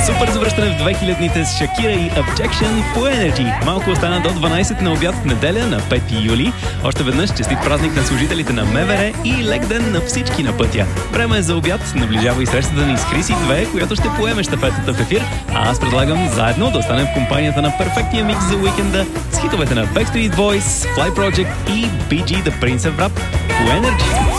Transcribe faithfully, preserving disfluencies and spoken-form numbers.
Супер завръщане в две хилядните с Шакира и Objection по Energy. Малко остана до дванайсет на обяд в неделя на пети юли. Още веднъж честит празник на служителите на МВР и лек ден на всички на пътя. Време е за обяд. Наближава и срещата ни с Криси две, която ще поеме щафетата в ефир. А аз предлагам заедно да останем в компанията на перфектния микс за уикенда с хитовете на Backstreet Boys, Fly Project и Би Джи The Prince of Rap по Energy.